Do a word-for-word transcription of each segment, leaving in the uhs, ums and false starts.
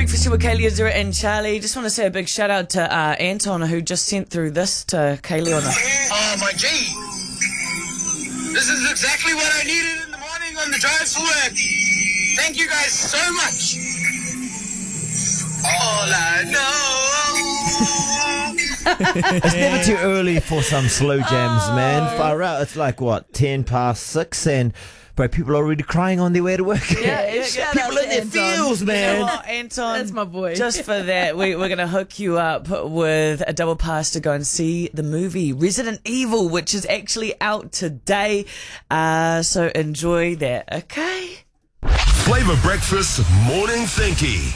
Breakfast with Kaylee, Azura and Charlie. Just want to say a big shout out to uh, Anton, who just sent through this to Kaylee on a... Oh, my G. This is exactly what I needed in the morning on the drive to work. Thank you guys so much. All I know. It's never too early for some slow jams, oh. man. Far out. It's like, what, ten past six, and bro, people are already crying on their way to work. Yeah, yeah, yeah. People in their Anton. feels, man. You know what, Anton, that's my boy. Just for that, we, we're going to hook you up with a double pass to go and see the movie Resident Evil, which is actually out today. Uh, so enjoy that, okay? Flavour Breakfast Morning Thinky.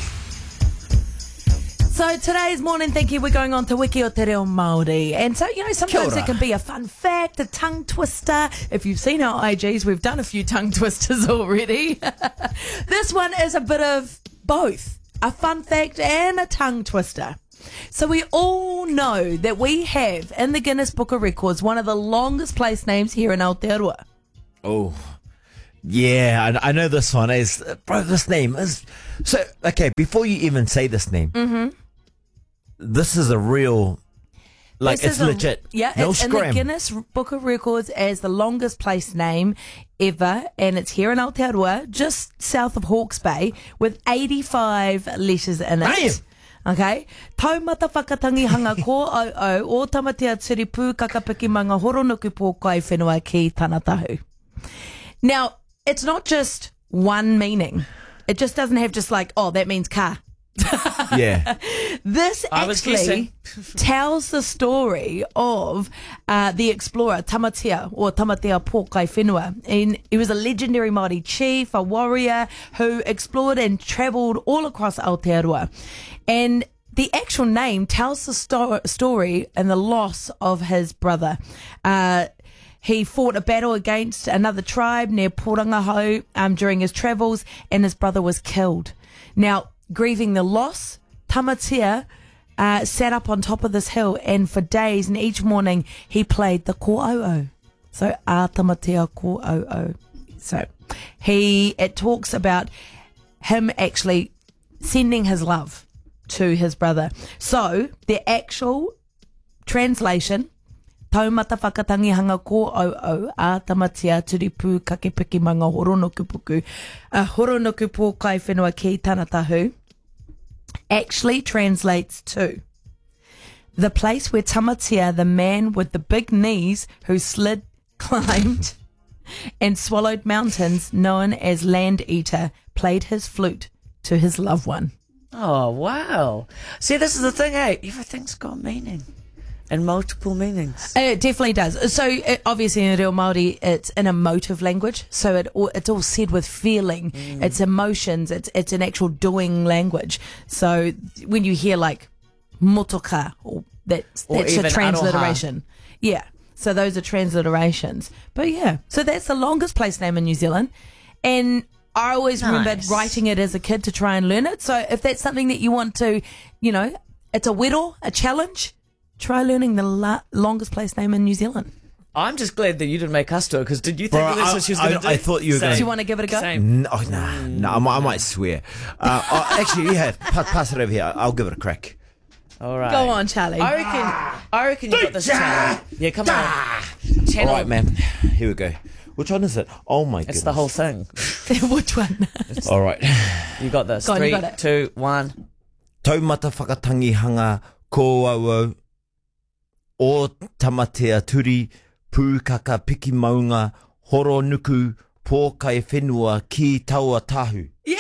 So today's morning thinking, we're going on to Wiki o Te Reo Māori. And so, you know, sometimes it can be a fun fact, a tongue twister. If you've seen our I Gs, we've done a few tongue twisters already. This one is a bit of both, a fun fact and a tongue twister. So we all know that we have in the Guinness Book of Records one of the longest place names here in Aotearoa. Oh, yeah, I, I know this one is, bro, this name is, so, okay, before you even say this name, mm-hmm. this is a real, like, this it's a, legit. Yeah, no it's scram. in the Guinness Book of Records as the longest place name ever, and it's here in Aotearoa, just south of Hawke's Bay, with eighty-five letters in it. Damn. Okay? Taumata whakatangi hanga ko au au o tamatea tiri pū kakapiki manga horonuku pōkai whenua ki tāna tahu. Now, it's not just one meaning. It just doesn't have just like, oh, that means car. Yeah. This actually tells the story of uh, the explorer Tamatea, or Tamatea Pōkai Whenua. And he was a legendary Māori chief, a warrior who explored and travelled all across Aotearoa. And the actual name tells the sto- story and the loss of his brother. Uh, He fought a battle against another tribe near Porangahau um, during his travels, and his brother was killed. Now, grieving the loss, Tamatea uh, sat up on top of this hill, and for days and each morning he played the kō'au'au. So, a Tamatea kō'au'au. So, he, it talks about him actually sending his love to his brother. So, the actual translation, taumata whakatangi hanga ko au au a tamatea turi pū kakepiki manga horonoku puku a horonoku pōkai whenua ki tāna tahu, actually translates to the place where Tamatea, the man with the big knees who slid, climbed and swallowed mountains, known as Land Eater, played his flute to his loved one. Oh, wow. See, this is the thing, hey, everything's got meaning. And multiple meanings. It definitely does. So it, obviously in Reo Māori, it's an emotive language. So it all, it's all said with feeling. Mm. It's emotions. It's it's an actual doing language. So when you hear like motoka, or that's or that's a transliteration. Aroha. Yeah. So those are transliterations. But yeah. So that's the longest place name in New Zealand. And I always nice. remembered writing it as a kid to try and learn it. So if that's something that you want to, you know, it's a whittle, a challenge. Try learning the la- longest place name in New Zealand. I'm just glad that you didn't make us do it, because did you think Bro, that's I, what she was I, going to do? I thought you were going to. Do you want to give it a go? Same. No, nah, no, I might, I might swear. Uh, oh, actually, yeah, pass, pass it over here. I'll give it a crack. All right. Go on, Charlie. I reckon, I reckon you got this, Charlie. Yeah, come on. Channel. All right, man. Here we go. Which one is it? Oh, my goodness. It's the whole thing. Which one? All right. You got this. Go on, Three, you got it. two, one. Taumata whakatangi hanga kō'au'au o tamatea turi pūkaka piki maunga horonuku pōkai whenua ki taua tahu. Yeah!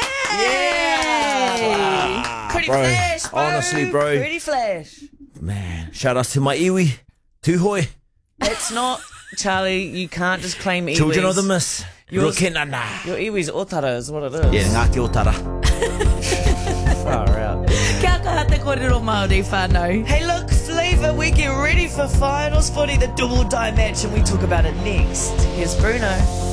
Yeah! Pretty bro, flash, bro. honestly, bro. Pretty flash. Man, shout out to my iwi. Tuhoi. It's not, Charlie, you can't just claim iwis. Children of the Mist. Yours- Rukenana. Your iwi's otara is what it is. Yeah, Ngāti Otara. Far out. Kia kaha te kōrero Māori whānau. Hey, look, Flavour, we get ready for finals footy, the double die match, and we talk about it next. Here's Bruno.